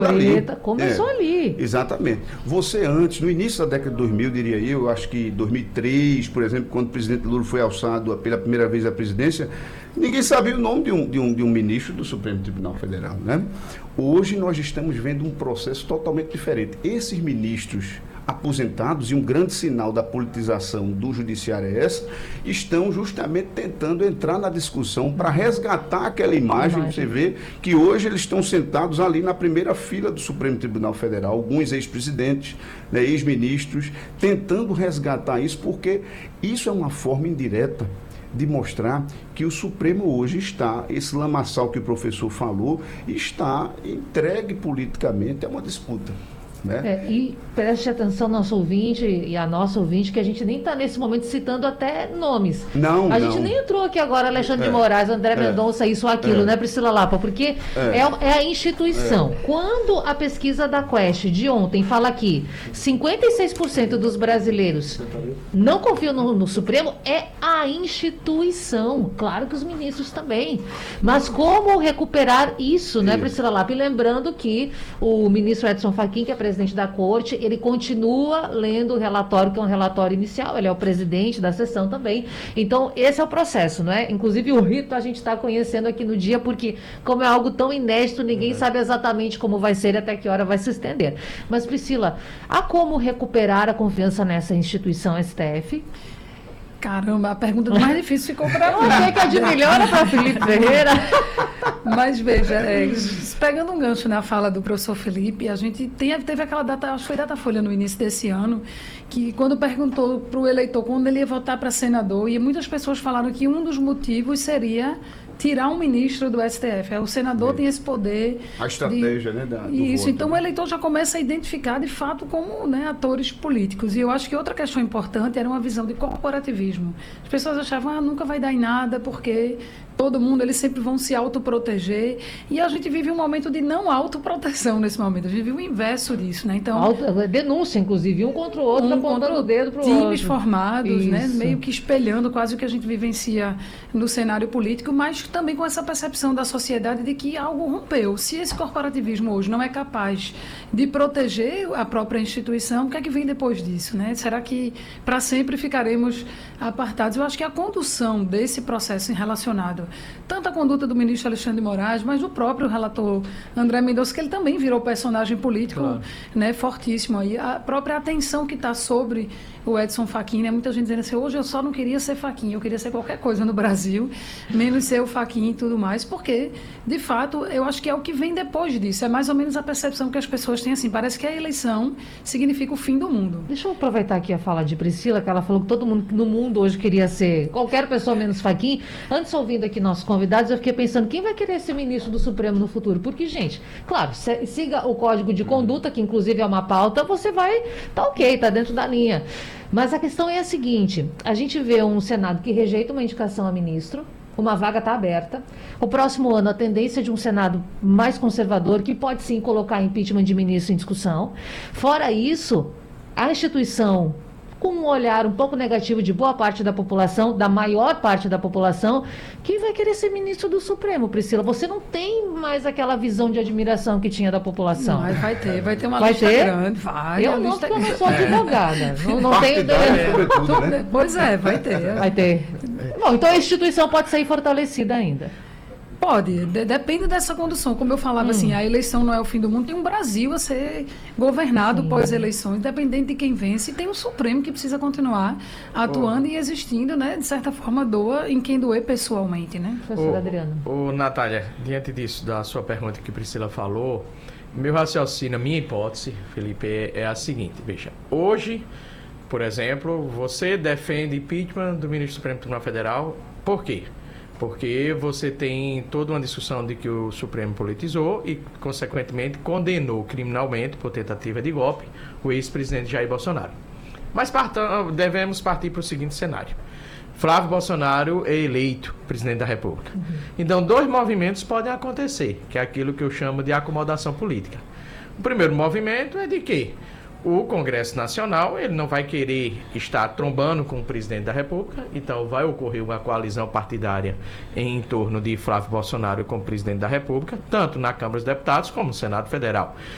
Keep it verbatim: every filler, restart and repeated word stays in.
ali. Começou é, ali. Exatamente. Você antes, no início da década de dois mil, diria eu, acho que dois mil e três, por exemplo, quando o presidente Lula foi alçado pela primeira vez à presidência, ninguém sabia o nome de um, de um, de um ministro do Supremo Tribunal Federal, né? Hoje nós estamos vendo um processo totalmente diferente. Esses ministros aposentados, e um grande sinal da politização do judiciário é essa, estão justamente tentando entrar na discussão para resgatar aquela imagem, imagem. Você vê que hoje eles estão sentados ali na primeira fila do Supremo Tribunal Federal, alguns ex-presidentes, né, ex-ministros, tentando resgatar isso, porque isso é uma forma indireta de mostrar que o Supremo hoje está, esse lamaçal que o professor falou, está entregue politicamente a uma disputa. Né? É, e preste atenção, nosso ouvinte e a nossa ouvinte, que a gente nem está nesse momento citando até nomes. Não, A não. gente nem entrou aqui agora, Alexandre é, de Moraes, André é, Mendonça, isso ou aquilo, é, né, Priscila Lapa? Porque é, é, é a instituição. É. Quando a pesquisa da Quest de ontem fala que cinquenta e seis por cento dos brasileiros não confiam no, no Supremo, é a instituição. Claro que os ministros também. Mas como recuperar isso, né, Priscila Lapa? E lembrando que o ministro Edson Fachin, que é presidente da corte, ele continua lendo o relatório, que é um relatório inicial, ele é o presidente da sessão também, então esse é o processo, não é? Inclusive o rito a gente está conhecendo aqui no dia, porque como é algo tão inédito, ninguém uhum. sabe exatamente como vai ser e até que hora vai se estender. Mas Priscila, há como recuperar a confiança nessa instituição S T F? Caramba, a pergunta mais difícil ficou para mim. Eu achei que a de melhor era para Felipe Ferreira. Mas veja, é, pegando um gancho na fala do professor Felipe, a gente tem, teve aquela data, acho que foi Datafolha no início desse ano, que quando perguntou para o eleitor quando ele ia votar para senador, e muitas pessoas falaram que um dos motivos seria tirar um ministro do S T F. O senador é. tem esse poder. A estratégia, de... né? Da, do Isso, voto, então né? O eleitor já começa a identificar de fato como, né, atores políticos. E eu acho que outra questão importante era uma visão de corporativismo. As pessoas achavam, ah, nunca vai dar em nada, porque todo mundo, eles sempre vão se autoproteger. E a gente vive um momento de não autoproteção nesse momento. A gente vive o inverso disso, né? Então, Auto, denúncia, inclusive, um contra o outro, um apontando o dedo para o outro. Times formados, né? Meio que espelhando quase o que a gente vivencia no cenário político, mas também com essa percepção da sociedade de que algo rompeu. Se esse corporativismo hoje não é capaz de proteger a própria instituição, o que é que vem depois disso, né? Será que para sempre ficaremos apartados? Eu acho que a condução desse processo relacionado, tanto a conduta do ministro Alexandre de Moraes, mas do próprio relator André Mendonça, que ele também virou personagem político, claro, né, fortíssimo. Aí a própria atenção que está sobre o Edson Fachin, né? Muita gente dizendo assim, hoje eu só não queria ser Fachin, eu queria ser qualquer coisa no Brasil, menos ser o Fachin e tudo mais, porque, de fato, eu acho que é o que vem depois disso, é mais ou menos a percepção que as pessoas têm, assim, parece que a eleição significa o fim do mundo. Deixa eu aproveitar aqui a fala de Priscila, que ela falou que todo mundo no mundo hoje queria ser qualquer pessoa menos Fachin. Antes, ouvindo aqui nossos convidados, eu fiquei pensando, quem vai querer ser ministro do Supremo no futuro? Porque, gente, claro, siga o código de conduta, que inclusive é uma pauta, você vai, tá ok, tá dentro da linha. Mas a questão é a seguinte, a gente vê um Senado que rejeita uma indicação a ministro, uma vaga está aberta. O próximo ano, a tendência de um Senado mais conservador, que pode sim colocar impeachment de ministro em discussão. Fora isso, a instituição, com um olhar um pouco negativo de boa parte da população, da maior parte da população, que vai querer ser ministro do Supremo, Priscila. Você não tem mais aquela visão de admiração que tinha da população. Mas vai ter, vai ter uma vai lista ter? grande. Vai, eu não, porque eu não sou advogada. Não, não tenho... Sobretudo, né? Pois é, vai ter. Vai ter. Bom, então a instituição pode sair fortalecida ainda. Pode, de, depende dessa condução. Como eu falava, hum. assim, a eleição não é o fim do mundo. Tem um Brasil a ser governado pós-eleições, independente de quem vence. E tem um Supremo que precisa continuar atuando oh. e existindo, né? De certa forma, doa em quem doer pessoalmente, né? Professora Adriana. Ô, Natália, diante disso, da sua pergunta que Priscila falou, meu raciocínio, minha hipótese, Felipe, é, é a seguinte, veja. Hoje, por exemplo, você defende impeachment do ministro do Supremo Tribunal Federal. Por quê? Porque você tem toda uma discussão de que o Supremo politizou e, consequentemente, condenou criminalmente, por tentativa de golpe, o ex-presidente Jair Bolsonaro. Mas partam, devemos partir para o seguinte cenário. Flávio Bolsonaro é eleito presidente da República. Uhum. Então, dois movimentos podem acontecer, que é aquilo que eu chamo de acomodação política. O primeiro movimento é de que o Congresso Nacional, ele não vai querer estar trombando com o presidente da República, então vai ocorrer uma coalizão partidária em torno de Flávio Bolsonaro como presidente da República, tanto na Câmara dos Deputados como no Senado Federal.